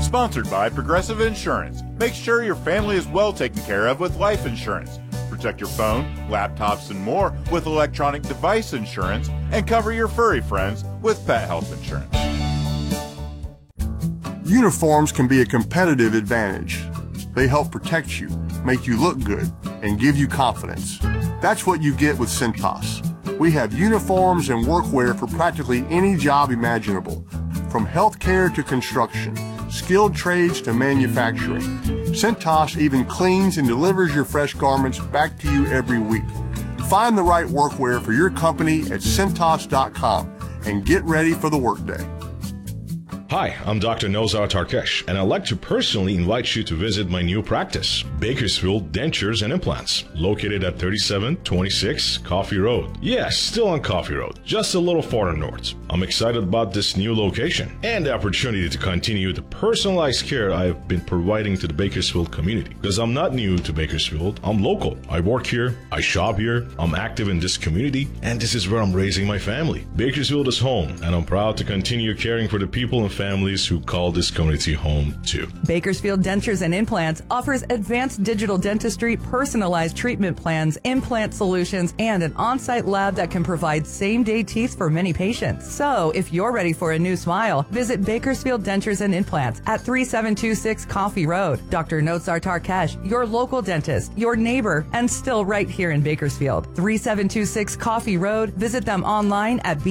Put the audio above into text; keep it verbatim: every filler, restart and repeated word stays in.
Sponsored by Progressive Insurance. Make sure your family is well taken care of with life insurance. Protect your phone, laptops, and more with electronic device insurance, and cover your furry friends with pet health insurance. Uniforms can be a competitive advantage. They help protect you, make you look good, and give you confidence. That's what you get with Cintas. We have uniforms and workwear for practically any job imaginable, from healthcare to construction, skilled trades to manufacturing. Cintas even cleans and delivers your fresh garments back to you every week. Find the right workwear for your company at Cintas dot com and get ready for the workday. Hi, I'm Doctor Nozar Tarkesh, and I'd like to personally invite you to visit my new practice, Bakersfield Dentures and Implants, located at thirty-seven twenty-six Coffee Road. Yes, still on Coffee Road, just a little farther north. I'm excited about this new location and the opportunity to continue the personalized care I've been providing to the Bakersfield community. Because I'm not new to Bakersfield, I'm local. I work here, I shop here, I'm active in this community, and this is where I'm raising my family. Bakersfield is home, and I'm proud to continue caring for the people and families who call this community home too. Bakersfield Dentures and Implants offers advanced digital dentistry, personalized treatment plans, implant solutions, and an on-site lab that can provide same-day teeth for many patients. So, if you're ready for a new smile, visit Bakersfield Dentures and Implants at thirty-seven twenty-six Coffee Road. Doctor Nozar Tarkesh, your local dentist, your neighbor, and still right here in Bakersfield. thirty-seven twenty-six Coffee Road. Visit them online at